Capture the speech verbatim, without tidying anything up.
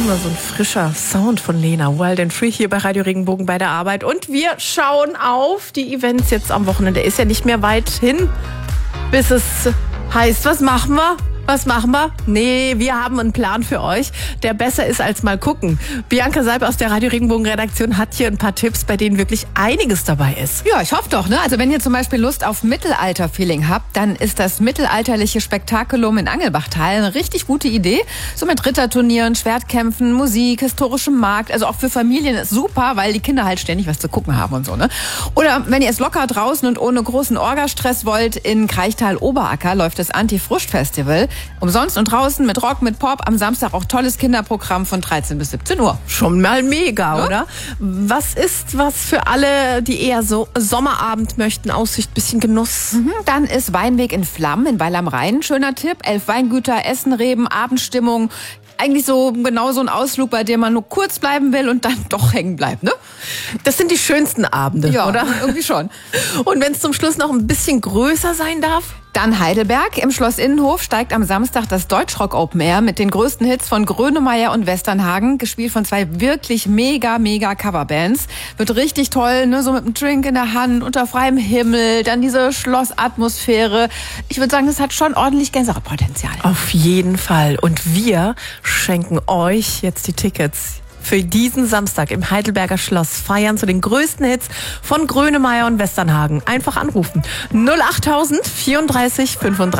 Immer so ein frischer Sound von Lena. Wild and Free hier bei Radio Regenbogen bei der Arbeit. Und wir schauen auf die Events jetzt am Wochenende. Ist ja nicht mehr weit hin, bis es heißt, was machen wir? Was machen wir? Nee, wir haben einen Plan für euch, der besser ist als mal gucken. Bianca Seib aus der Radio Regenbogen Redaktion hat hier ein paar Tipps, bei denen wirklich einiges dabei ist. Ja, ich hoffe doch, ne? Also wenn ihr zum Beispiel Lust auf Mittelalter-Feeling habt, dann ist das mittelalterliche Spektakulum in Angelbachtal eine richtig gute Idee. So mit Ritterturnieren, Schwertkämpfen, Musik, historischem Markt. Also auch für Familien ist super, weil die Kinder halt ständig was zu gucken haben und so, ne? Oder wenn ihr es locker draußen und ohne großen Orgastress wollt, in Kraichtal-Oberacker läuft das Anti-Fruscht-Festival. Umsonst und draußen mit Rock, mit Pop. Am Samstag auch tolles Kinderprogramm von dreizehn bis siebzehn Uhr. Schon mal mega, Ja? oder? Was ist was für alle, die eher so Sommerabend möchten? Aussicht, bisschen Genuss. Mhm, dann ist Weinweg in Flammen in Weil am Rhein. Schöner Tipp. Elf Weingüter, Essen, Reben, Abendstimmung. Eigentlich so genau so ein Ausflug, bei dem man nur kurz bleiben will und dann doch hängen bleibt, ne? Das sind die schönsten Abende, Ja, oder? irgendwie schon. Und wenn es zum Schluss noch ein bisschen größer sein darf? Dann Heidelberg. Im Schloss Innenhof steigt am Samstag das Deutschrock Open Air mit den größten Hits von Grönemeyer und Westernhagen, gespielt von zwei wirklich mega, mega Coverbands. Wird richtig toll, ne? So mit einem Drink in der Hand, unter freiem Himmel, dann diese Schlossatmosphäre. Ich würde sagen, das hat schon ordentlich Gänsehautpotenzial. Auf jeden Fall. Und wir schenken euch jetzt die Tickets für diesen Samstag im Heidelberger Schloss feiern zu den größten Hits von Grönemeyer und Westernhagen. Einfach anrufen. null acht tausend vierunddreißig fünfunddreißig